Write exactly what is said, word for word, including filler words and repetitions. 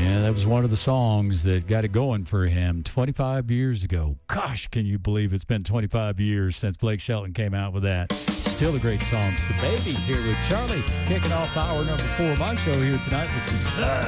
Yeah, that was one of the songs that got it going for him twenty-five years ago. Gosh, can you believe it's been twenty-five years since Blake Shelton came out with that? Still a great song. It's The Baby here with Charlie, kicking off hour number four of my show here tonight with some sun.